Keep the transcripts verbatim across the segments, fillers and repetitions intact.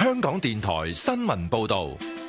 香港電台新聞報道。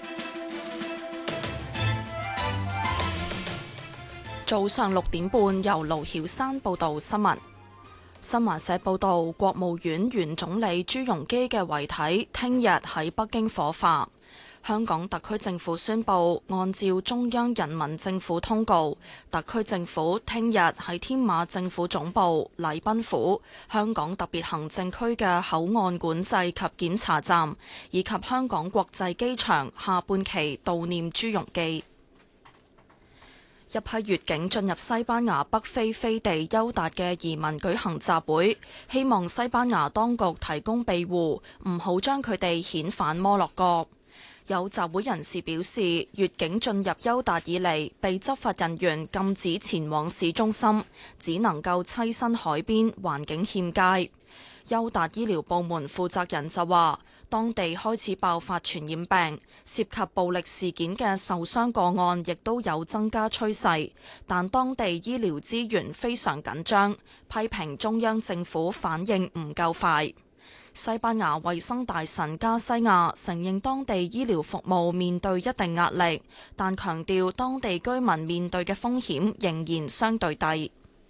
早上六點半，由盧曉山報道新聞。新華社報道，國務院原總理朱鎔基嘅遺體聽日喺北京火化。香港特區政府宣布，按照中央人民政府通告，特區政府聽日喺天馬政府總部、禮賓府、香港特別行政區嘅口岸管制及檢查站，以及香港國際機場下半旗悼念朱鎔基。一批越境進入西班牙北非飛地休達嘅移民舉行集會，希望西班牙當局提供庇護，唔好將佢哋遣返摩洛哥。有集會人士表示，越境進入休達以嚟，被執法人員禁止前往市中心，只能夠棲身海邊，環境欠佳。休達醫療部門負責人就話，當地開始爆發傳染病，涉及暴力事件嘅受傷個案亦都有增加趨勢，但當地醫療資源非常緊張，批評中央政府反應唔夠快。西班牙衛生大臣加西亞承認當地醫療服務面對一定壓力，但強調當地居民面對嘅風險仍然相對低。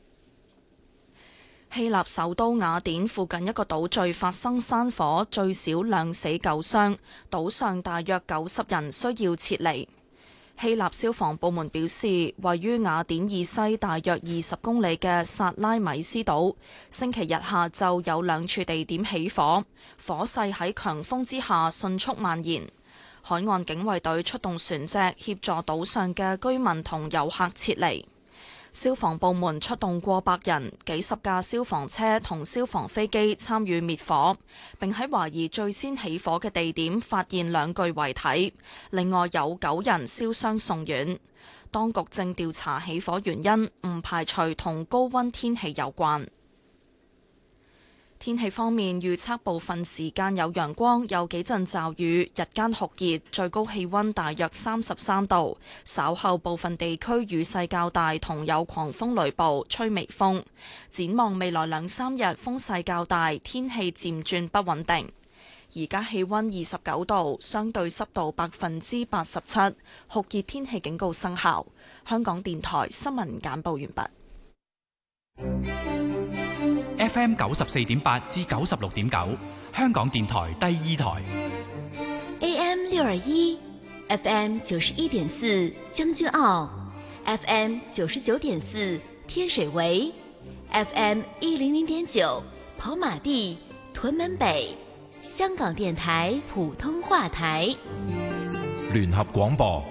希臘首都雅典附近一個島嶼發生山火，最少兩死九傷，島上大約九十人需要撤離。希臘消防部門表示，位於雅典以西大約二十公里嘅薩拉米斯島，星期日下晝有兩處地點起火，火勢喺強風之下迅速蔓延。海岸警衛隊出動船隻協助島上嘅居民同遊客撤離。消防部門出動過百人、幾十架消防車同消防飛機參與滅火，並喺懷疑最先起火嘅地點發現兩具遺體，另外有九人燒傷送院。當局正調查起火原因，唔排除同高溫天氣有關。天氣方面，預測部分時間有陽光，有幾陣驟雨，日間酷熱，最高氣溫大約三十三度。稍後部分地區雨勢較大，同有狂風雷暴，吹微風。展望未來兩三日風勢較大，天氣漸轉不穩定。而家氣溫二十九度，相對濕度百分之八十七，酷熱天氣警告生效。香港電台新聞簡報完畢。 F M 九十四點八至九十六點九，香港電台第二台。 A M 六二一，F M 九十一點四將軍澳 ，F M 九十九點四天水圍 ，F M 一零零點九跑馬地屯門北，香港電台普通話台。 聯合廣播。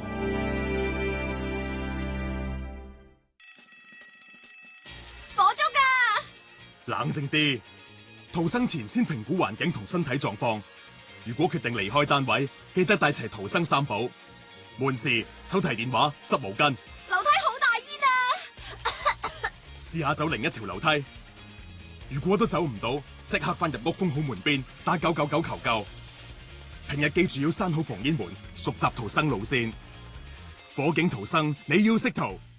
冷靜啲，逃生前先評估環境同身體狀況。如果決定離開單位，記得帶齊逃生三寶：門匙、手提電話、濕毛巾。 樓梯好大煙啊！ 試下走另一條樓梯。如果都走唔到，即刻翻入屋封好門邊，打九九九求救。平日記住要閂好防煙門，熟習逃生路線。火警逃生，你要識逃。